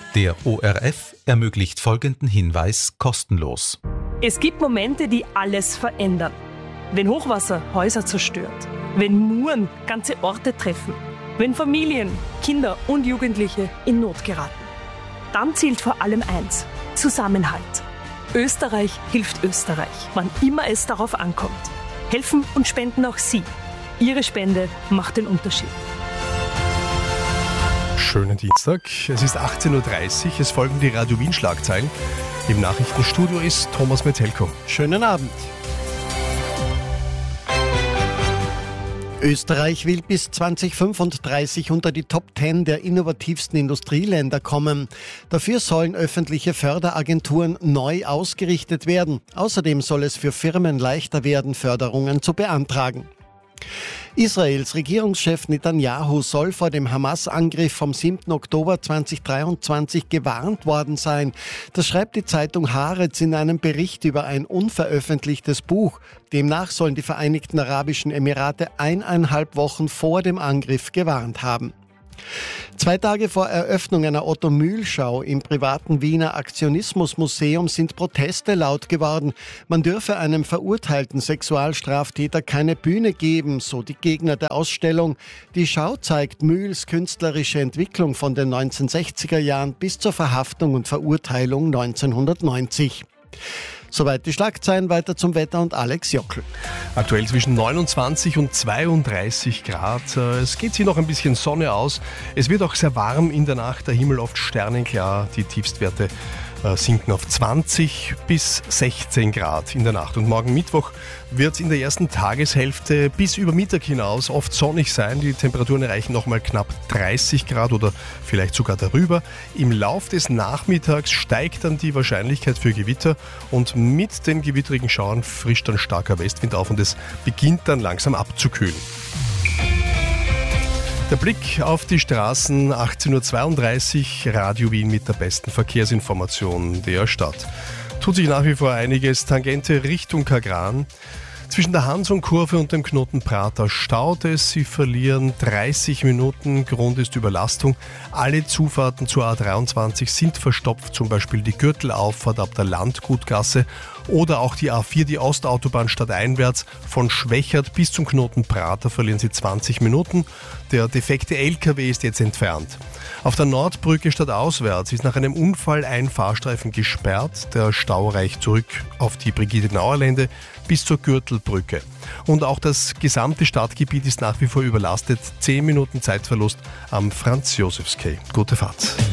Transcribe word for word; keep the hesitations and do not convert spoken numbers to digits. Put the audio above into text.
Der O R F ermöglicht folgenden Hinweis kostenlos. Es gibt Momente, die alles verändern. Wenn Hochwasser Häuser zerstört, wenn Muren ganze Orte treffen, wenn Familien, Kinder und Jugendliche in Not geraten. Dann zählt vor allem eins: Zusammenhalt. Österreich hilft Österreich, wann immer es darauf ankommt. Helfen und spenden auch Sie. Ihre Spende macht den Unterschied. Schönen Dienstag, es ist achtzehn Uhr dreißig, es folgen die Radio Wien Schlagzeilen. Im Nachrichtenstudio ist Thomas Metzelko. Schönen Abend. Österreich will bis zwanzig fünfunddreißig unter die Top zehn der innovativsten Industrieländer kommen. Dafür sollen öffentliche Förderagenturen neu ausgerichtet werden. Außerdem soll es für Firmen leichter werden, Förderungen zu beantragen. Israels Regierungschef Netanyahu soll vor dem Hamas-Angriff vom siebten Oktober zweitausenddreiundzwanzig gewarnt worden sein. Das schreibt die Zeitung Haaretz in einem Bericht über ein unveröffentlichtes Buch. Demnach sollen die Vereinigten Arabischen Emirate eineinhalb Wochen vor dem Angriff gewarnt haben. Zwei Tage vor Eröffnung einer Otto-Mühl-Schau im privaten Wiener Aktionismusmuseum sind Proteste laut geworden. Man dürfe einem verurteilten Sexualstraftäter keine Bühne geben, so die Gegner der Ausstellung. Die Schau zeigt Mühls künstlerische Entwicklung von den neunzehnhundertsechziger Jahren bis zur Verhaftung und Verurteilung neunzehnhundertneunzig. Soweit die Schlagzeilen, weiter zum Wetter und Alex Jockel. Aktuell zwischen neunundzwanzig und zweiunddreißig Grad. Es geht sich noch ein bisschen Sonne aus. Es wird auch sehr warm in der Nacht, der Himmel oft sternenklar. Die Tiefstwerte sinken auf zwanzig bis sechzehn Grad in der Nacht. Und morgen Mittwoch wird es in der ersten Tageshälfte bis über Mittag hinaus oft sonnig sein. Die Temperaturen erreichen nochmal knapp dreißig Grad oder vielleicht sogar darüber. Im Lauf des Nachmittags steigt dann die Wahrscheinlichkeit für Gewitter und mit den gewitterigen Schauern frischt dann starker Westwind auf und es beginnt dann langsam abzukühlen. Der Blick auf die Straßen, achtzehn Uhr zweiunddreißig, Radio Wien mit der besten Verkehrsinformation der Stadt. Tut sich nach wie vor einiges, Tangente Richtung Kagran. Zwischen der Hansung-Kurve und dem Knoten Prater staut es. Sie verlieren dreißig Minuten. Grund ist Überlastung. Alle Zufahrten zur A dreiundzwanzig sind verstopft, zum Beispiel die Gürtelauffahrt ab der Landgutgasse oder auch die A vier, die Ostautobahn stadteinwärts. Von Schwächert bis zum Knoten Prater verlieren sie zwanzig Minuten. Der defekte L K W ist jetzt entfernt. Auf der Nordbrücke stadtauswärts ist nach einem Unfall ein Fahrstreifen gesperrt. Der Stau reicht zurück auf die Brigitte-Nauer-Lände bis zur Gürtelbrücke. Und auch das gesamte Stadtgebiet ist nach wie vor überlastet. Zehn Minuten Zeitverlust am Franz-Josefs-Quai. Gute Fahrt.